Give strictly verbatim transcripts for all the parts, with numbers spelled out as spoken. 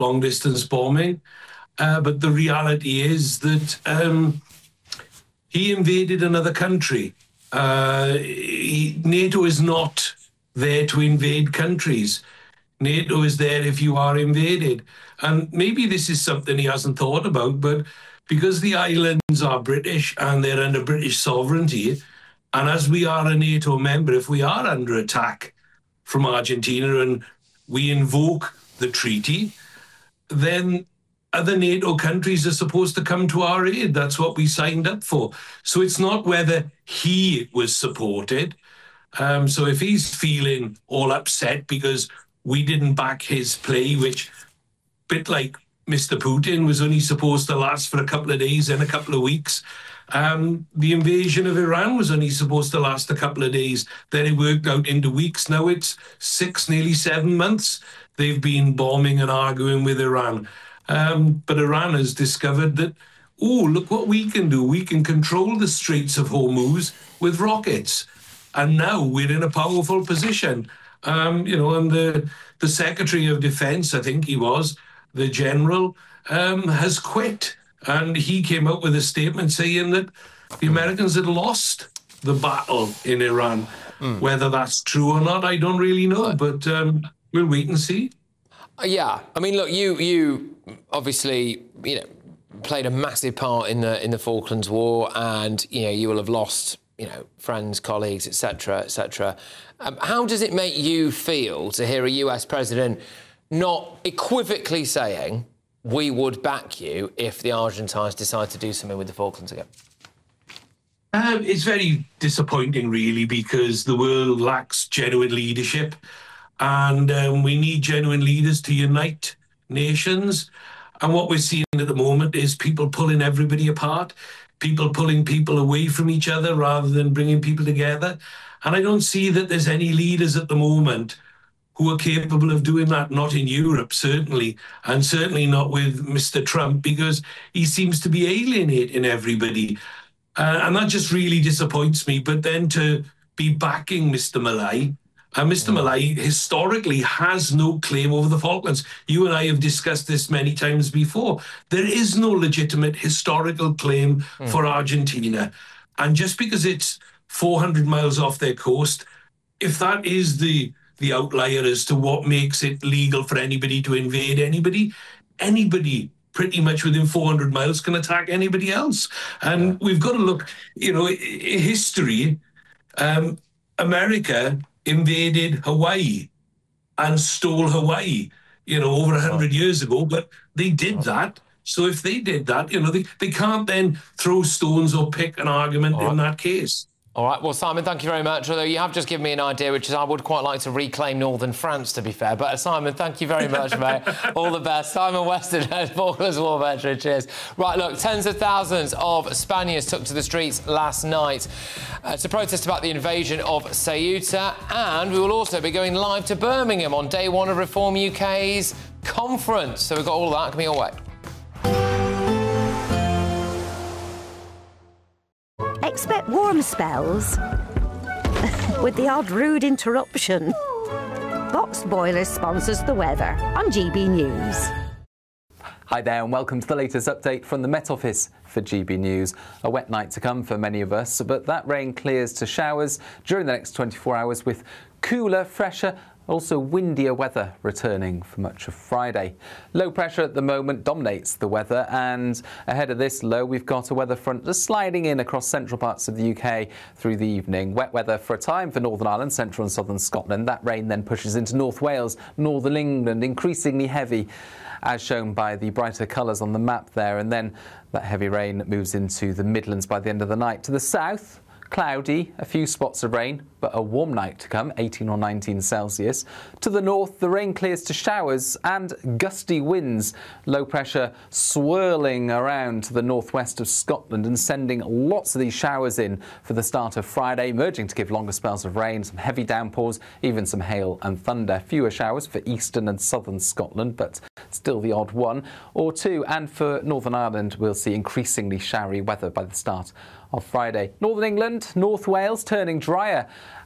long-distance bombing. Uh, but the reality is that um, he invaded another country. Uh, he, NATO is not there to invade countries. NATO is there if you are invaded. And maybe this is something he hasn't thought about, but because the islands are British and they're under British sovereignty, and as we are a NATO member, if we are under attack from Argentina and we invoke the treaty, then other NATO countries are supposed to come to our aid. That's what we signed up for. So it's not whether he was supported. Um, so if he's feeling all upset because we didn't back his play, which, a bit like Mister Putin, was only supposed to last for a couple of days and a couple of weeks. Um, the invasion of Iran was only supposed to last a couple of days. Then it worked out into weeks. Now it's six, nearly seven months they've been bombing and arguing with Iran. Um, but Iran has discovered that, oh, look what we can do. We can control the Straits of Hormuz with rockets. And now we're in a powerful position. Um, you know, and the, the Secretary of Defense, I think he was, the general, um, has quit. And he came out with a statement saying that the Americans had lost the battle in Iran. Mm. Whether that's true or not, I don't really know. But um, we'll wait and see. Yeah, I mean, look, you you obviously, you know, played a massive part in the in the Falklands War, and you know you will have lost, you know, friends, colleagues, et cetera, et cetera. Um, how does it make you feel to hear a U S president not equivocally saying we would back you if the Argentines decide to do something with the Falklands again? Um, it's very disappointing, really, because the world lacks genuine leadership. And um, we need genuine leaders to unite nations. And what we're seeing at the moment is people pulling everybody apart, people pulling people away from each other rather than bringing people together. And I don't see that there's any leaders at the moment who are capable of doing that, not in Europe, certainly, and certainly not with Mister Trump, because he seems to be alienating everybody. Uh, and that just really disappoints me. But then to be backing Mister Milei, And Mister Milei historically has no claim over the Falklands. You and I have discussed this many times before. There is no legitimate historical claim mm. for Argentina. And just because it's four hundred miles off their coast, if that is the, the outlier as to what makes it legal for anybody to invade anybody, anybody pretty much within four hundred miles can attack anybody else. And yeah. we've got to look, you know, history, um, America invaded Hawaii and stole Hawaii, you know, over a hundred oh. years ago, but they did oh. that. So if they did that, you know, they, they can't then throw stones or pick an argument oh. in that case. All right, well, Simon, thank you very much. Although you have just given me an idea, which is I would quite like to reclaim northern France, to be fair. But, uh, Simon, thank you very much, mate. All the best. Simon Weston, Falklands War veteran. Cheers. Right, look, tens of thousands of Spaniards took to the streets last night uh, to protest about the invasion of Ceuta. And we will also be going live to Birmingham on day one of Reform U K's conference. So we've got all of that coming your way. Expect warm spells with the odd rude interruption. Boxed Boilers sponsors the weather on G B News. Hi there and welcome to the latest update from the Met Office for G B News. A wet night to come for many of us, but that rain clears to showers during the next twenty-four hours with cooler, fresher, also windier weather returning for much of Friday. Low pressure at the moment dominates the weather, and ahead of this low we've got a weather front just sliding in across central parts of the U K through the evening. Wet weather for a time for Northern Ireland, central and southern Scotland. That rain then pushes into North Wales, northern England, increasingly heavy as shown by the brighter colours on the map there, and then that heavy rain moves into the Midlands by the end of the night. To the south, cloudy, a few spots of rain, but a warm night to come, eighteen or nineteen Celsius. To the north, the rain clears to showers and gusty winds. Low pressure swirling around to the northwest of Scotland and sending lots of these showers in for the start of Friday, emerging to give longer spells of rain, some heavy downpours, even some hail and thunder. Fewer showers for eastern and southern Scotland, but still the odd one or two. And for Northern Ireland, we'll see increasingly showery weather by the start of Friday. Northern England, North Wales turning drier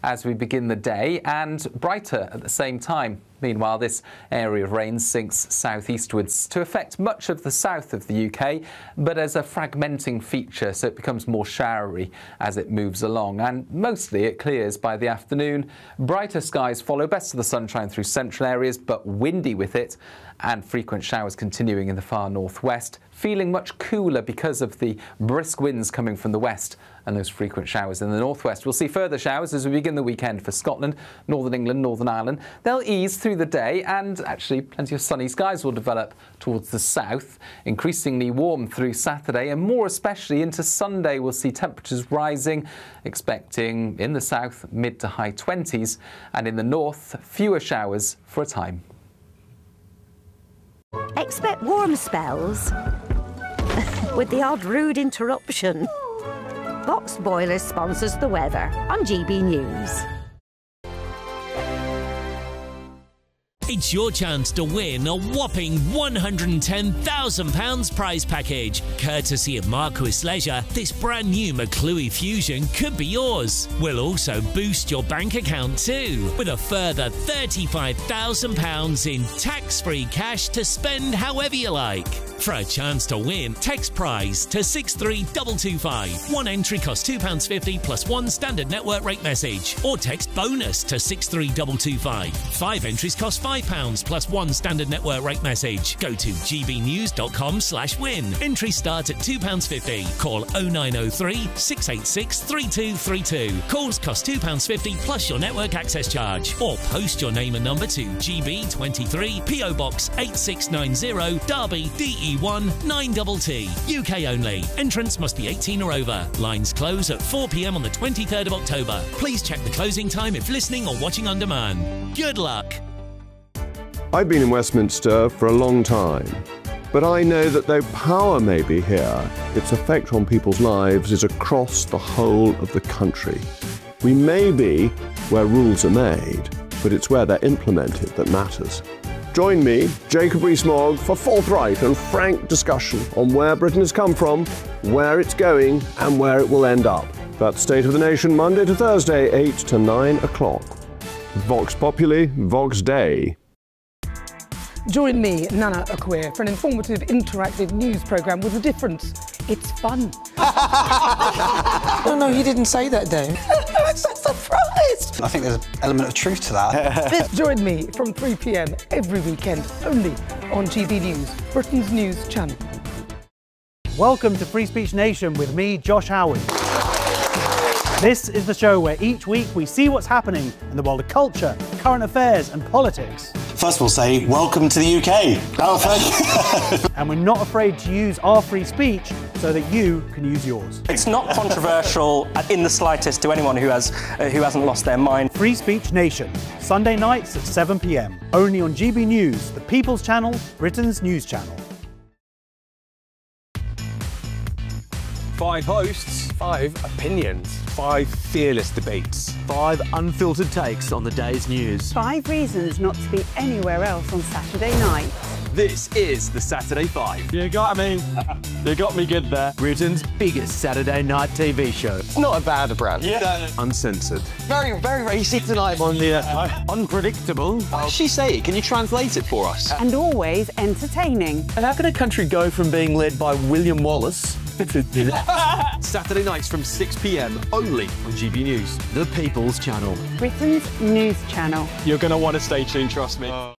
as we begin the day, and brighter at the same time. Meanwhile, this area of rain sinks southeastwards to affect much of the south of the U K, but as a fragmenting feature, so it becomes more showery as it moves along. And mostly it clears by the afternoon. Brighter skies follow, best of the sunshine through central areas, but windy with it, and frequent showers continuing in the far northwest. Feeling much cooler because of the brisk winds coming from the west and those frequent showers in the northwest. We'll see further showers as we begin the weekend for Scotland, Northern England, Northern Ireland. They'll ease through the day, and actually plenty of sunny skies will develop towards the south. Increasingly warm through Saturday, and more especially into Sunday we'll see temperatures rising, expecting in the south mid to high twenties, and in the north fewer showers for a time. Expect warm spells with the odd rude interruption. Boxed Boilers sponsors the weather on G B News. It's your chance to win a whopping one hundred ten thousand pounds prize package. Courtesy of Marquis Leisure, this brand new McClue Fusion could be yours. We'll also boost your bank account too, with a further thirty-five thousand pounds in tax-free cash to spend however you like. For a chance to win, text prize to six three two two five. One entry costs two pounds fifty plus one standard network rate message, or text bonus to six three two two five. Five entries cost five pounds plus one standard network rate message. Go to gbnews.com slash win. Entry starts at two pounds fifty. Call oh nine oh three, six eight six, three two three two. Calls cost two pounds fifty plus your network access charge. Or post your name and number to G B twenty-three, P O Box eight six nine zero, Derby, D E one nine T T. U K only. Entrance must be eighteen or over. Lines close at four p m on the twenty-third of October. Please check the closing time if listening or watching on demand. Good luck. I've been in Westminster for a long time, but I know that though power may be here, its effect on people's lives is across the whole of the country. We may be where rules are made, but it's where they're implemented that matters. Join me, Jacob Rees-Mogg, for forthright and frank discussion on where Britain has come from, where it's going, and where it will end up. That's State of the Nation, Monday to Thursday, eight to nine o'clock. Vox Populi, Vox Dei. Join me, Nana Akwe, for an informative, interactive news programme with a difference. It's fun. No, no, you didn't say that, Dave. I'm so surprised. I think there's an element of truth to that. Join me from three p m every weekend, only on G B News, Britain's news channel. Welcome to Free Speech Nation with me, Josh Howard. This is the show where each week we see what's happening in the world of culture, current affairs and politics. First we'll say, welcome to the U K. Oh, thank you. And we're not afraid to use our free speech so that you can use yours. It's not controversial in the slightest to anyone who, has, uh, who hasn't lost their mind. Free Speech Nation, Sunday nights at seven p m, only on G B News, the People's Channel, Britain's news channel. Five hosts, five opinions, five fearless debates, five unfiltered takes on the day's news. Five reasons not to be anywhere else on Saturday night. This is the Saturday Five. You got me. You got me good there. Britain's biggest Saturday night T V show. It's not a bad brand. Yeah. Uncensored. Very, very racy tonight on the uh, unpredictable. What did she say? Can you translate it for us? And always entertaining. And how can a country go from being led by William Wallace Saturday nights from six p m only on G B News, the People's Channel, Britain's news channel. You're going to want to stay tuned, trust me. Uh.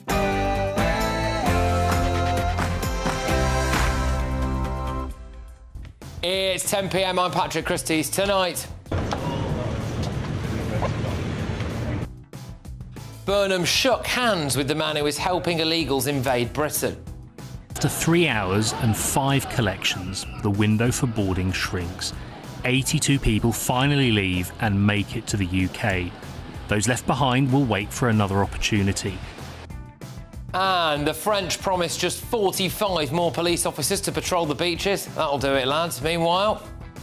It's ten p m, I'm Patrick Christys. Tonight, Burnham shook hands with the man who is helping illegals invade Britain. After three hours and five collections, the window for boarding shrinks. eighty-two people finally leave and make it to the U K. Those left behind will wait for another opportunity. And the French promised just forty-five more police officers to patrol the beaches. That'll do it, lads. Meanwhile...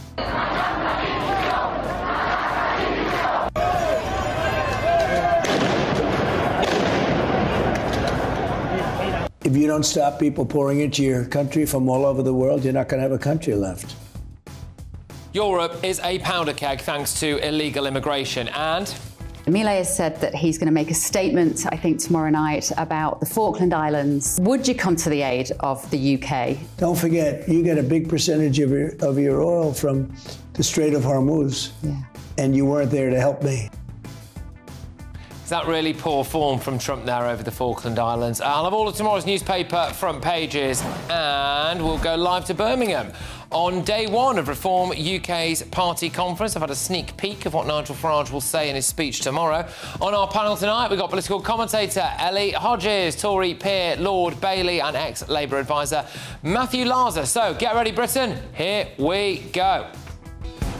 If you don't stop people pouring into your country from all over the world, you're not going to have a country left. Europe is a powder keg thanks to illegal immigration, and... Milei has said that he's going to make a statement, I think, tomorrow night about the Falkland Islands. Would you come to the aid of the U K? Don't forget, you get a big percentage of your, of your oil from the Strait of Hormuz, yeah. and you weren't there to help me. Is that really poor form from Trump there over the Falkland Islands? I'll have all of tomorrow's newspaper front pages, and we'll go live to Birmingham. On day one of Reform U K's party conference, I've had a sneak peek of what Nigel Farage will say in his speech tomorrow. On our panel tonight, we've got political commentator Ellie Hodges, Tory peer Lord Bailey and ex-Labour advisor Matthew Larser. So, get ready, Britain. Here we go.